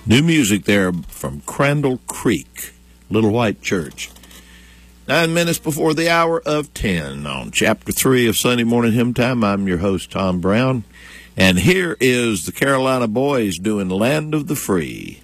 New music there from Crandall Creek, Little White Church. 9 minutes before the hour of 10 on Chapter 3 of Sunday Morning Hymn Time. I'm your host, Tom Brown, and here is the Carolina Boys doing Land of the Free.